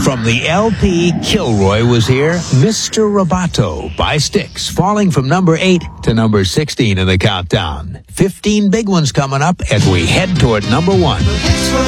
From the LP, Kilroy was here, Mr. Roboto by Styx, falling from number 8 to number 16 in the countdown. 15 big ones coming up as we head toward number 1.